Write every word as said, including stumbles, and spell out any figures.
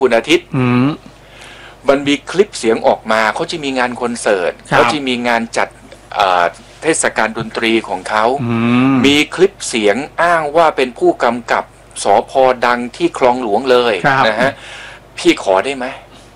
คุณอาทิตย์มันมีคลิปเสียงออกมาเขาจะมีงานคอนเสิร์ตเขาจะมีงานจัดเทศกาลดนตรีของเขามีคลิปเสียงอ้างว่าเป็นผู้กำกับสภ.ดังที่คลองหลวงเลยนะฮะพี่ขอได้ไหม